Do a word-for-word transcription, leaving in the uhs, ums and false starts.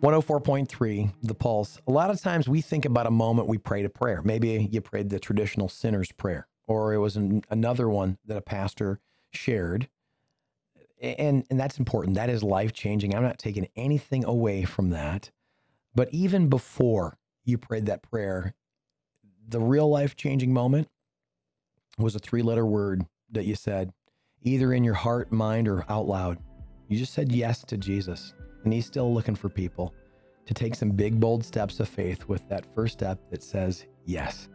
one oh four point three, The Pulse. A lot of times we think about a moment we prayed a prayer. Maybe you prayed the traditional sinner's prayer, or it was an, another one that a pastor shared. And, and that's important. That is life-changing. I'm not taking anything away from that. But even before you prayed that prayer, the real life-changing moment was a three-letter word that you said, either in your heart, mind, or out loud. You just said yes to Jesus. And he's still looking for people to take some big, bold steps of faith with that first step that says yes.